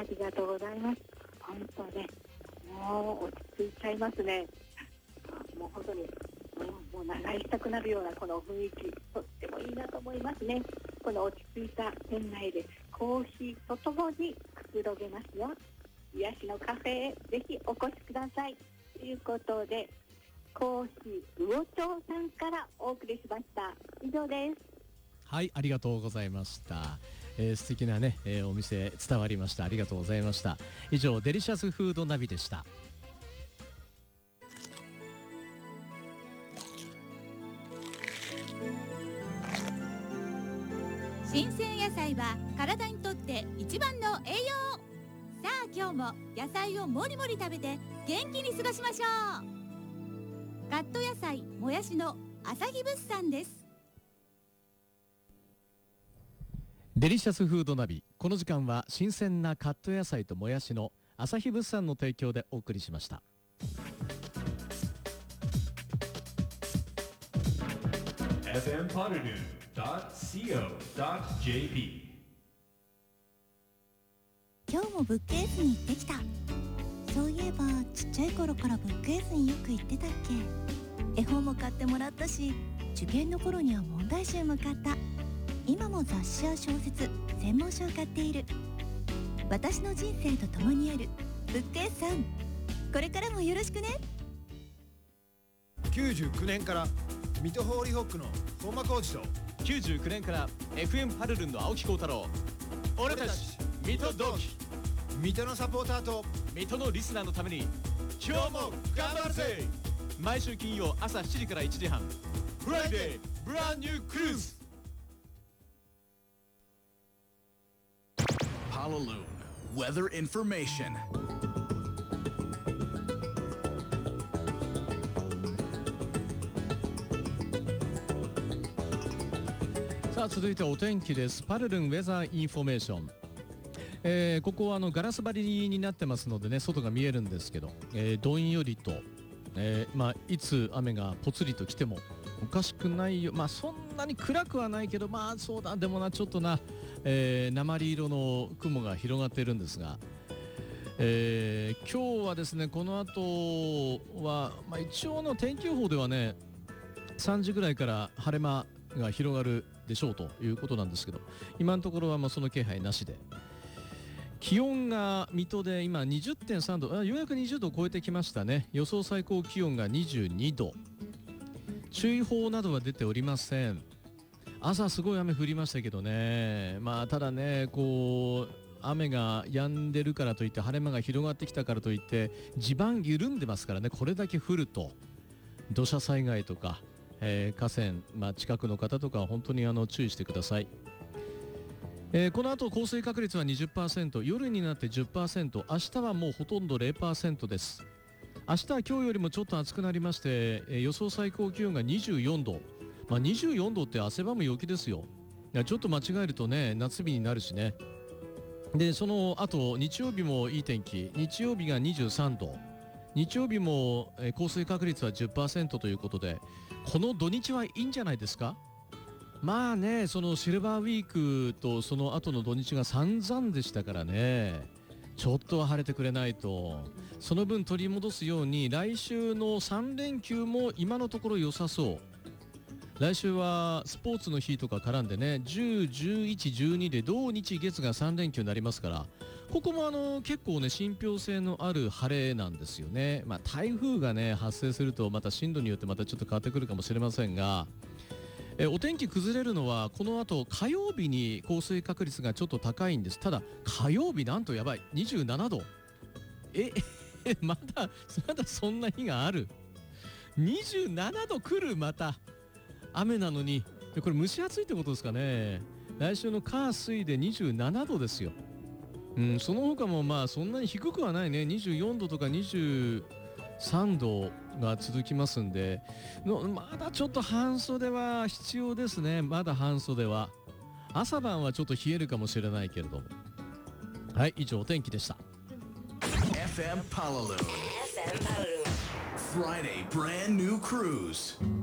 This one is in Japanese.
ありがとうございます。本当ね、もう落ち着いちゃいますね。もう本当にもう長居したくなるようなこの雰囲気、とってもいいなと思いますね。この落ち着いた店内でコーヒーとともにくつろげますよ。癒しのカフェへぜひお越しくださいということで、コーヒー魚町さんからお送りしました。以上です。 はい、ありがとうございました。素敵なね、お店伝わりました。ありがとうございました。以上、デリシャスフードナビでした。 新鮮野菜は体にとって一番の栄養。さあ今日も野菜をもりもり食べて元気に過ごしましょう。カット野菜もやしの朝日物産です。 デリシャスフードナビ、この時間は新鮮なカット野菜ともやしの朝日物産の提供でお送りしました。 FM Potternoon.co.jp 今日もブックエースに行ってきた。そういえばちっちゃい頃からブックエースによく行ってたっけ。絵本も買ってもらったし、受験の頃には問題集も買った。今も雑誌や小説、専門書を買っている。私の人生と共にあるブックエースさん、これからもよろしくね。 99年から水戸ホーリーホックの本間浩二と、 99年から FM パルルンの青木幸太郎、俺たち水戸同期、 水戸のサポーターと水戸のリスナーのために今日も頑張るぜ。毎週金曜朝7時から1時半、フライデーブランニュークルーズ。 Palaloon Weather Information。 さあ続いてお天気です。パルルンウェザーインフォメーション。ここはガラス張りになってますのでね、外が見えるんですけど、どんよりと、いつ雨がぽつりと来てもおかしくないよ。そんなに暗くはないけど、そうだ、でもちょっと鉛色の雲が広がっているんですが、今日はですね、この後は、一応の天気予報ではね、3時ぐらいから晴れ間が広がるでしょうということなんですけど、今のところはその気配なしで、気温が水戸で今 20.3 度、ようやく20度を超えてきましたね。予想最高気温が22度、注意報などは出ておりません。朝すごい雨降りましたけどね、ただね、雨が止んでるからといって、晴れ間が広がってきたからといって地盤緩んでますからね。これだけ降ると土砂災害とか、河川、近くの方とかは本当に注意してください。この後降水確率は 20%、 夜になって 10%、 明日はもうほとんど 0% です。明日は今日よりもちょっと暑くなりまして、予想最高気温が24度、24度って汗ばむ陽気ですよ。ちょっと間違えるとね、夏日になるしね。でその後日曜日もいい天気、日曜日が23度、日曜日も降水確率は 10% ということで、この土日はいいんじゃないですか。そのシルバーウィークとその後の土日が散々でしたからね、ちょっとは晴れてくれないと。その分取り戻すように来週の3連休も今のところ良さそう。来週はスポーツの日とか絡んでね、10、11、12で土日月が3連休になりますから、ここも結構ね、信憑性のある晴れなんですよね。台風がね発生するとまた進路によってまたちょっと変わってくるかもしれませんが、お天気崩れるのはこの後火曜日に降水確率がちょっと高いんです。ただ火曜日なんとやばい、27度。まだそんな日がある。27度来る。また雨なのに。これ蒸し暑いってことですかね。来週の火水で27度ですよ。その他もそんなに低くはないね。24度とか23度が続きますんで、まだちょっと半袖は必要ですね。まだ半袖は。朝晩はちょっと冷えるかもしれないけれども。はい、以上お天気でした。 FM Palaloon Friday brand new cruise